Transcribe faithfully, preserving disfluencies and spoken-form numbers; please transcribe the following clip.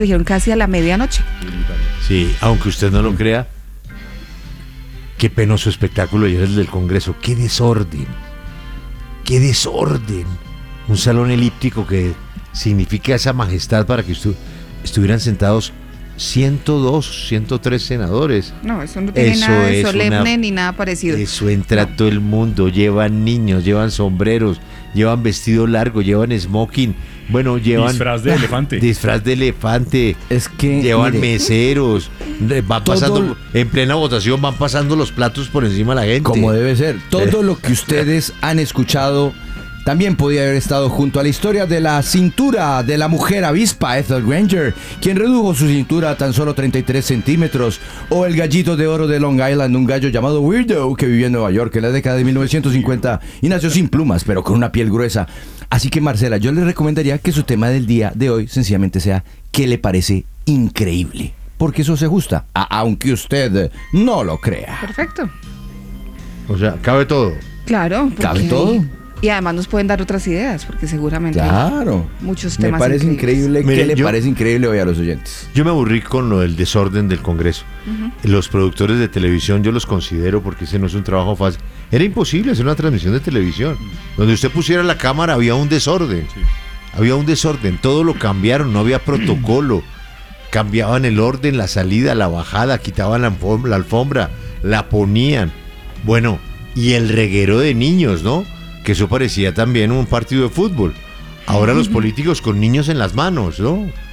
dijeron casi a la medianoche. Sí, aunque usted no lo crea, qué penoso espectáculo ayer el del Congreso. Qué desorden, qué desorden. Un salón elíptico que significa esa majestad para que estu- estuvieran sentados ciento dos, ciento tres senadores. No, eso no tiene Eso nada de es solemne una- ni nada parecido. Eso entra No. todo el mundo, llevan niños, llevan sombreros, llevan vestido largo, llevan smoking, bueno, llevan Disfraz de elefante. disfraz de elefante, Es que llevan mire, meseros, re- van Todo- pasando, en plena votación van pasando los platos por encima de la gente. como debe ser. Todo lo que ustedes han escuchado también podía haber estado junto a la historia de la cintura de la mujer avispa Ethel Granger, quien redujo su cintura a tan solo treinta y tres centímetros, o el gallito de oro de Long Island, un gallo llamado Weirdo que vivió en Nueva York en la década de mil novecientos cincuenta y nació sin plumas, pero con una piel gruesa. Así que, Marcela, yo le recomendaría que su tema del día de hoy sencillamente sea ¿qué le parece increíble? Porque eso se ajusta, a- aunque usted no lo crea. Perfecto. O sea, cabe todo. Claro. porque ¿Cabe hay- todo? Y además nos pueden dar otras ideas, porque seguramente hay Claro. muchos Me temas parece increíbles. increíble. Mire, ¿Qué le yo- parece increíble hoy a los oyentes? Yo me aburrí con lo del desorden del Congreso. Los productores de televisión yo los considero porque ese no es un trabajo fácil. Era imposible hacer una transmisión de televisión. Donde usted pusiera la cámara había un desorden. Sí. Había un desorden. Todo lo cambiaron, no había protocolo. Cambiaban el orden, la salida, la bajada, quitaban la alfombra, la alfombra, la ponían. Bueno, y el reguero de niños, ¿no? Que eso parecía también un partido de fútbol. Ahora los políticos con niños en las manos, ¿no?